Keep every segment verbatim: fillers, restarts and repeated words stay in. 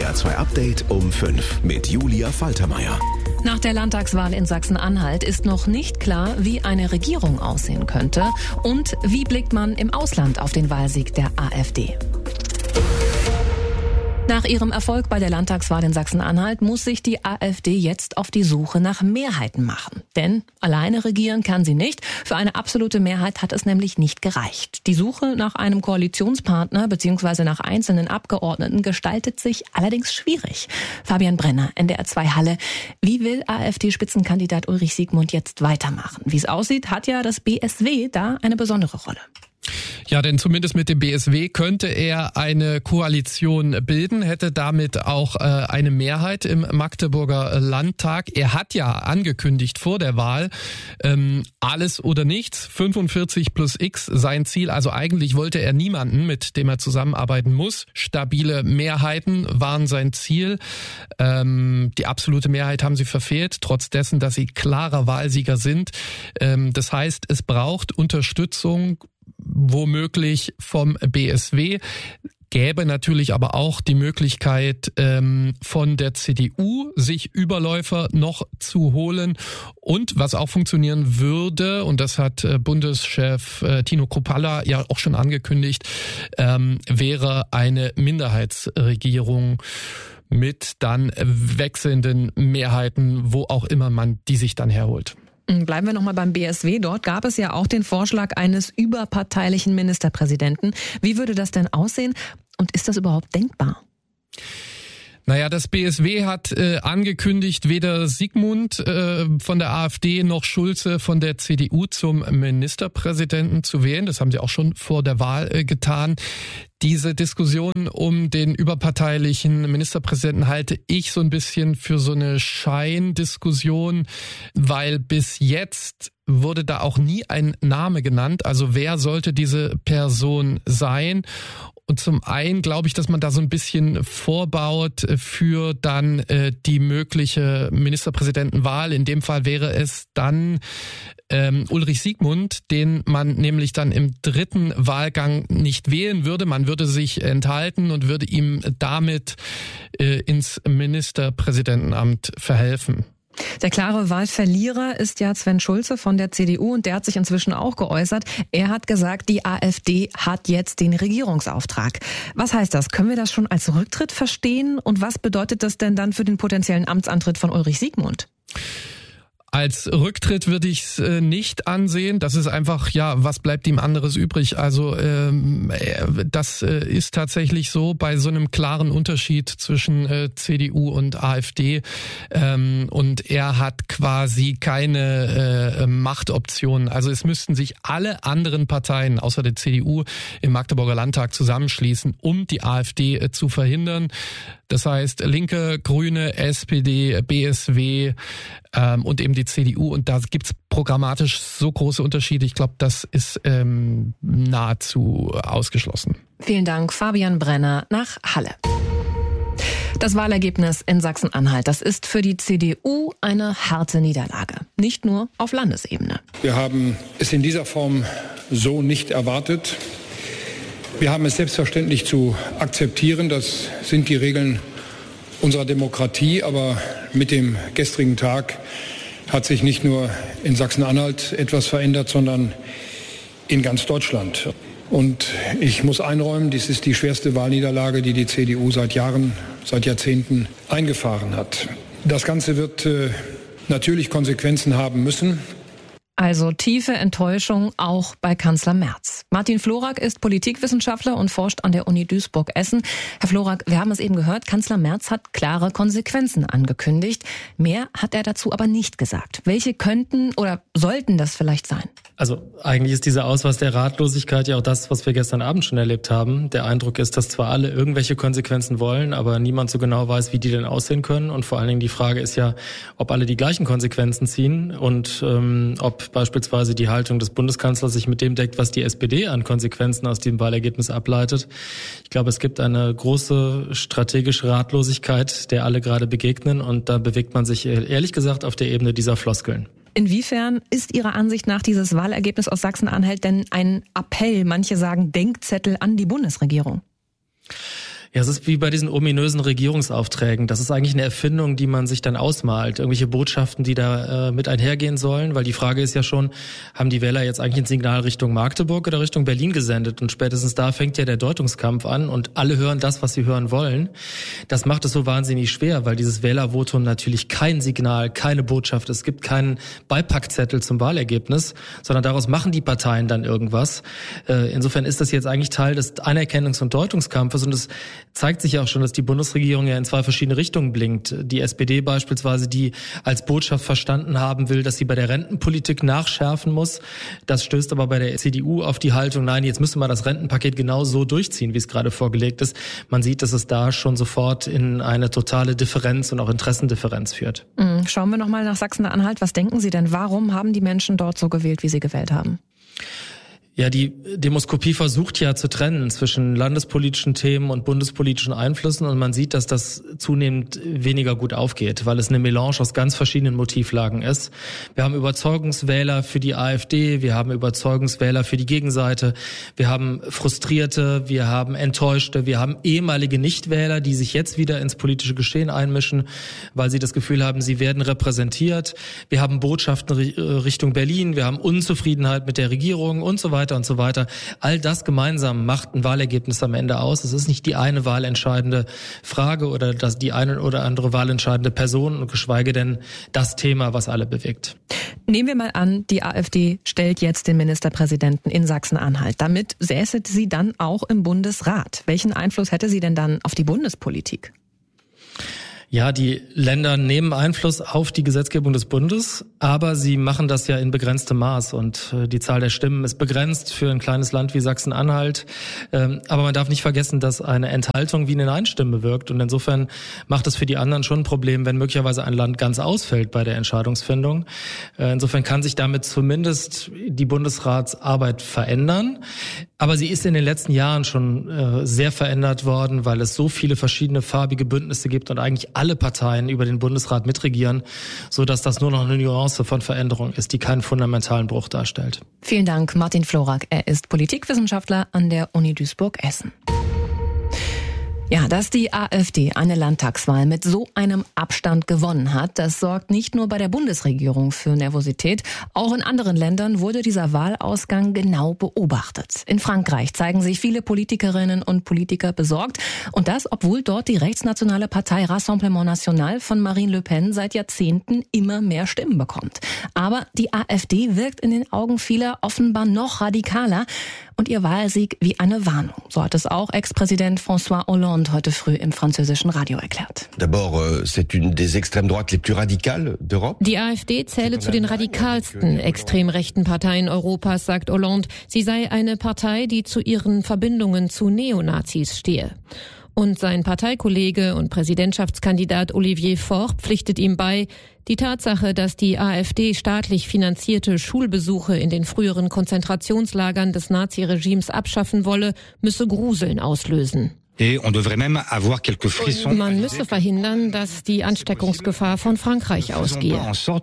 R H zwei Update um fünf mit Julia Faltermeier. Nach der Landtagswahl in Sachsen-Anhalt ist noch nicht klar, wie eine Regierung aussehen könnte und wie blickt man im Ausland auf den Wahlsieg der AfD. Nach ihrem Erfolg bei der Landtagswahl in Sachsen-Anhalt muss sich die AfD jetzt auf die Suche nach Mehrheiten machen. Denn alleine regieren kann sie nicht. Für eine absolute Mehrheit hat es nämlich nicht gereicht. Die Suche nach einem Koalitionspartner bzw. nach einzelnen Abgeordneten gestaltet sich allerdings schwierig. Fabian Brenner, N D R zwei Halle. Wie will AfD-Spitzenkandidat Ulrich Siegmund jetzt weitermachen? Wie es aussieht, hat ja das B S W da eine besondere Rolle. Ja, denn zumindest mit dem B S W könnte er eine Koalition bilden, hätte damit auch äh, eine Mehrheit im Magdeburger Landtag. Er hat ja angekündigt vor der Wahl, ähm, alles oder nichts, fünfundvierzig plus X sein Ziel. Also eigentlich wollte er niemanden, mit dem er zusammenarbeiten muss. Stabile Mehrheiten waren sein Ziel. Ähm, die absolute Mehrheit haben sie verfehlt, trotz dessen, dass sie klarer Wahlsieger sind. Ähm, das heißt, es braucht Unterstützung, womöglich vom B S W, gäbe natürlich aber auch die Möglichkeit ähm, von der C D U, sich Überläufer noch zu holen. Und was auch funktionieren würde, und das hat äh, Bundeschef äh, Tino Kruppalla ja auch schon angekündigt, ähm, wäre eine Minderheitsregierung mit dann wechselnden Mehrheiten, wo auch immer man die sich dann herholt. Bleiben wir nochmal beim B S W. Dort gab es ja auch den Vorschlag eines überparteilichen Ministerpräsidenten. Wie würde das denn aussehen und ist das überhaupt denkbar? Naja, das B S W hat äh, angekündigt, weder Siegmund äh, von der AfD noch Schulze von der C D U zum Ministerpräsidenten zu wählen. Das haben sie auch schon vor der Wahl äh, getan. Diese Diskussion um den überparteilichen Ministerpräsidenten halte ich so ein bisschen für so eine Scheindiskussion, weil bis jetzt wurde da auch nie ein Name genannt. Also wer sollte diese Person sein? Und zum einen glaube ich, dass man da so ein bisschen vorbaut für dann äh, die mögliche Ministerpräsidentenwahl. In dem Fall wäre es dann ähm, Ulrich Siegmund, den man nämlich dann im dritten Wahlgang nicht wählen würde. Man würde sich enthalten und würde ihm damit äh, ins Ministerpräsidentenamt verhelfen. Der klare Wahlverlierer ist ja Sven Schulze von der C D U und der hat sich inzwischen auch geäußert. Er hat gesagt, die AfD hat jetzt den Regierungsauftrag. Was heißt das? Können wir das schon als Rücktritt verstehen? Und was bedeutet das denn dann für den potenziellen Amtsantritt von Ulrich Siegmund? Als Rücktritt würde ich es äh, nicht ansehen. Das ist einfach, ja, was bleibt ihm anderes übrig? Also ähm, das äh, ist tatsächlich so bei so einem klaren Unterschied zwischen äh, C D U und AfD. Ähm, und er hat quasi keine äh, Machtoptionen. Also es müssten sich alle anderen Parteien außer der C D U im Magdeburger Landtag zusammenschließen, um die AfD äh, zu verhindern. Das heißt Linke, Grüne, S P D, B S W ähm, und eben die C D U. Und da gibt's programmatisch so große Unterschiede. Ich glaube, das ist ähm, nahezu ausgeschlossen. Vielen Dank, Fabian Brenner nach Halle. Das Wahlergebnis in Sachsen-Anhalt, das ist für die C D U eine harte Niederlage. Nicht nur auf Landesebene. Wir haben es in dieser Form so nicht erwartet. Wir haben es selbstverständlich zu akzeptieren. Das sind die Regeln unserer Demokratie. Aber mit dem gestrigen Tag hat sich nicht nur in Sachsen-Anhalt etwas verändert, sondern in ganz Deutschland. Und ich muss einräumen, dies ist die schwerste Wahlniederlage, die die C D U seit Jahren, seit Jahrzehnten eingefahren hat. Das Ganze wird äh, natürlich Konsequenzen haben müssen. Also tiefe Enttäuschung auch bei Kanzler Merz. Martin Florak ist Politikwissenschaftler und forscht an der Uni Duisburg-Essen. Herr Florak, wir haben es eben gehört, Kanzler Merz hat klare Konsequenzen angekündigt. Mehr hat er dazu aber nicht gesagt. Welche könnten oder sollten das vielleicht sein? Also eigentlich ist dieser Ausweis der Ratlosigkeit ja auch das, was wir gestern Abend schon erlebt haben. Der Eindruck ist, dass zwar alle irgendwelche Konsequenzen wollen, aber niemand so genau weiß, wie die denn aussehen können. Und vor allen Dingen die Frage ist ja, ob alle die gleichen Konsequenzen ziehen und ähm, ob beispielsweise die Haltung des Bundeskanzlers sich mit dem deckt, was die S P D an Konsequenzen aus dem Wahlergebnis ableitet. Ich glaube, es gibt eine große strategische Ratlosigkeit, der alle gerade begegnen. Und da bewegt man sich ehrlich gesagt auf der Ebene dieser Floskeln. Inwiefern ist Ihrer Ansicht nach dieses Wahlergebnis aus Sachsen-Anhalt denn ein Appell, manche sagen Denkzettel an die Bundesregierung? Ja, es ist wie bei diesen ominösen Regierungsaufträgen. Das ist eigentlich eine Erfindung, die man sich dann ausmalt. Irgendwelche Botschaften, die da äh, mit einhergehen sollen. Weil die Frage ist ja schon, haben die Wähler jetzt eigentlich ein Signal Richtung Magdeburg oder Richtung Berlin gesendet? Und spätestens da fängt ja der Deutungskampf an und alle hören das, was sie hören wollen. Das macht es so wahnsinnig schwer, weil dieses Wählervotum natürlich kein Signal, keine Botschaft, es gibt keinen Beipackzettel zum Wahlergebnis, sondern daraus machen die Parteien dann irgendwas. Äh, insofern ist das jetzt eigentlich Teil des Anerkennungs- und Deutungskampfes und es zeigt sich ja auch schon, dass die Bundesregierung ja in zwei verschiedene Richtungen blinkt. Die S P D beispielsweise, die als Botschaft verstanden haben will, dass sie bei der Rentenpolitik nachschärfen muss. Das stößt aber bei der C D U auf die Haltung, nein, jetzt müssen wir das Rentenpaket genau so durchziehen, wie es gerade vorgelegt ist. Man sieht, dass es da schon sofort in eine totale Differenz und auch Interessendifferenz führt. Schauen wir nochmal nach Sachsen-Anhalt. Was denken Sie denn? Warum haben die Menschen dort so gewählt, wie sie gewählt haben? Ja, die Demoskopie versucht ja zu trennen zwischen landespolitischen Themen und bundespolitischen Einflüssen und man sieht, dass das zunehmend weniger gut aufgeht, weil es eine Melange aus ganz verschiedenen Motivlagen ist. Wir haben Überzeugungswähler für die AfD, wir haben Überzeugungswähler für die Gegenseite, wir haben Frustrierte, wir haben Enttäuschte, wir haben ehemalige Nichtwähler, die sich jetzt wieder ins politische Geschehen einmischen, weil sie das Gefühl haben, sie werden repräsentiert. Wir haben Botschaften Richtung Berlin, wir haben Unzufriedenheit mit der Regierung und so weiter und so weiter. All das gemeinsam macht ein Wahlergebnis am Ende aus. Es ist nicht die eine wahlentscheidende Frage oder das die eine oder andere wahlentscheidende Person und geschweige denn das Thema, was alle bewegt. Nehmen wir mal an, die AfD stellt jetzt den Ministerpräsidenten in Sachsen-Anhalt. Damit säße sie dann auch im Bundesrat. Welchen Einfluss hätte sie denn dann auf die Bundespolitik? Ja, die Länder nehmen Einfluss auf die Gesetzgebung des Bundes, aber sie machen das ja in begrenztem Maß und die Zahl der Stimmen ist begrenzt für ein kleines Land wie Sachsen-Anhalt. Aber man darf nicht vergessen, dass eine Enthaltung wie eine Nein-Stimme wirkt und insofern macht es für die anderen schon ein Problem, wenn möglicherweise ein Land ganz ausfällt bei der Entscheidungsfindung. Insofern kann sich damit zumindest die Bundesratsarbeit verändern, aber sie ist in den letzten Jahren schon sehr verändert worden, weil es so viele verschiedene farbige Bündnisse gibt und eigentlich alle Parteien über den Bundesrat mitregieren, so dass das nur noch eine Nuance von Veränderung ist, die keinen fundamentalen Bruch darstellt. Vielen Dank, Martin Florak. Er ist Politikwissenschaftler an der Uni Duisburg-Essen. Ja, dass die AfD eine Landtagswahl mit so einem Abstand gewonnen hat, das sorgt nicht nur bei der Bundesregierung für Nervosität. Auch in anderen Ländern wurde dieser Wahlausgang genau beobachtet. In Frankreich zeigen sich viele Politikerinnen und Politiker besorgt. Und das, obwohl dort die rechtsnationale Partei Rassemblement National von Marine Le Pen seit Jahrzehnten immer mehr Stimmen bekommt. Aber die AfD wirkt in den Augen vieler offenbar noch radikaler. Und ihr Wahlsieg wie eine Warnung. So hat es auch Ex-Präsident François Hollande heute früh im französischen Radio erklärt. Die AfD zähle zu den radikalsten extrem rechten Parteien Europas, sagt Hollande. Sie sei eine Partei, die zu ihren Verbindungen zu Neonazis stehe. Und sein Parteikollege und Präsidentschaftskandidat Olivier Faure pflichtet ihm bei, die Tatsache, dass die AfD staatlich finanzierte Schulbesuche in den früheren Konzentrationslagern des Naziregimes abschaffen wolle, müsse Gruseln auslösen. Man müsse verhindern, dass die Ansteckungsgefahr von Frankreich ausgehe.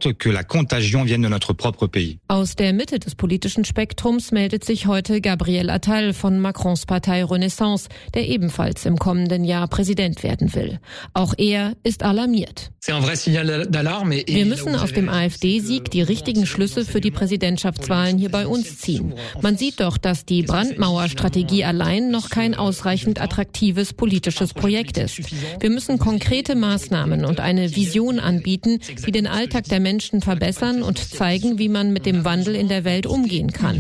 Aus der Mitte des politischen Spektrums meldet sich heute Gabriel Attal von Macrons Partei Renaissance, der ebenfalls im kommenden Jahr Präsident werden will. Auch er ist alarmiert. Wir müssen aus dem AfD-Sieg die richtigen Schlüsse für die Präsidentschaftswahlen hier bei uns ziehen. Man sieht doch, dass die Brandmauerstrategie allein noch kein ausreichend attraktives politisches Projekt ist. Wir müssen konkrete Maßnahmen und eine Vision anbieten, die den Alltag der Menschen verbessern und zeigen, wie man mit dem Wandel in der Welt umgehen kann.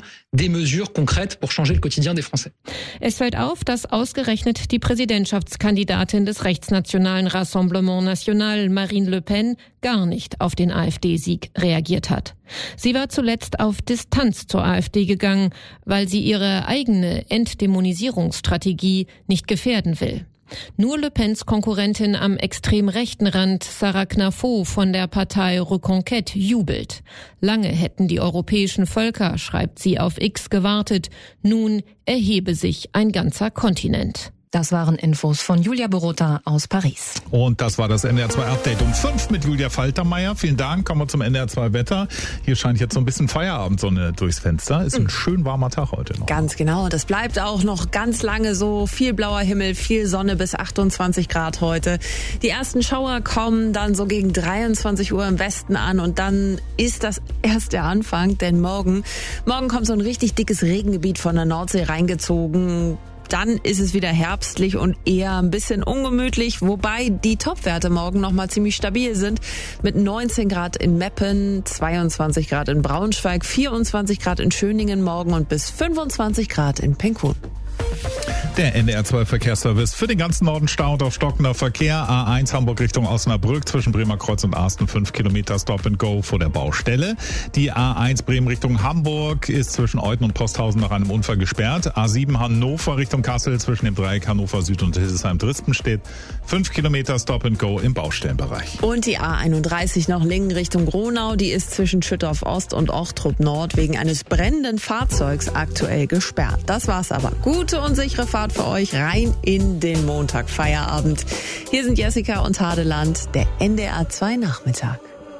Es fällt auf, dass ausgerechnet die Präsidentschaftskandidatin des rechtsnationalen Rassemblement National, Marine Le Pen, gar nicht auf den AfD-Sieg reagiert hat. Sie war zuletzt auf Distanz zur AfD gegangen, weil sie ihre eigene Entdämonisierungsstrategie nicht gefährden will. Nur Le Pens Konkurrentin am extrem rechten Rand, Sarah Knafo von der Partei Reconquête, jubelt. Lange hätten die europäischen Völker, schreibt sie auf X, gewartet. Nun erhebe sich ein ganzer Kontinent. Das waren Infos von Julia Borota aus Paris. Und das war das N D R zwei Update um fünf mit Julia Faltermeier. Vielen Dank. Kommen wir zum N D R zwei Wetter. Hier scheint jetzt so ein bisschen Feierabendsonne durchs Fenster. Ist ein schön warmer Tag heute noch. Ganz genau. Und es bleibt auch noch ganz lange so. Viel blauer Himmel, viel Sonne bis achtundzwanzig Grad heute. Die ersten Schauer kommen dann so gegen dreiundzwanzig Uhr im Westen an. Und dann ist das erst der Anfang. Denn morgen, morgen kommt so ein richtig dickes Regengebiet von der Nordsee reingezogen. Dann ist es wieder herbstlich und eher ein bisschen ungemütlich, wobei die Topwerte morgen nochmal ziemlich stabil sind. Mit neunzehn Grad in Meppen, zweiundzwanzig Grad in Braunschweig, vierundzwanzig Grad in Schöningen morgen und bis fünfundzwanzig Grad in Penkun. Der N D R zwei Verkehrsservice für den ganzen Norden staut auf stockender Verkehr. A eins Hamburg Richtung Osnabrück zwischen Bremer Kreuz und Arsten fünf Kilometer Stop and Go vor der Baustelle. Die A eins Bremen Richtung Hamburg ist zwischen Euten und Posthausen nach einem Unfall gesperrt. A sieben Hannover Richtung Kassel zwischen dem Dreieck Hannover Süd und Hildesheim-Drispen steht fünf Kilometer Stop and Go im Baustellenbereich. Und die A einunddreißig noch Lingen Richtung Gronau, die ist zwischen Schüttorf Ost und Ochtrup Nord wegen eines brennenden Fahrzeugs aktuell gesperrt. Das war's aber. Gute und sichere Fahrt für euch rein in den Montag Feierabend. Hier sind Jessica und Hadeland, der N D R zwei Nachmittag.